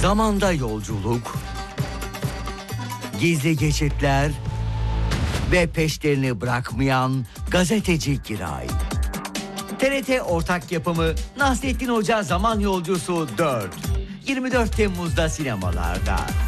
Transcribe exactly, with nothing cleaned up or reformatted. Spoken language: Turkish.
Zamanda yolculuk, gizli geçitler ve peşlerini bırakmayan gazeteci Giray. T R T ortak yapımı Nasrettin Hoca Zaman Yolcusu dört. yirmi dört Temmuz'da sinemalarda.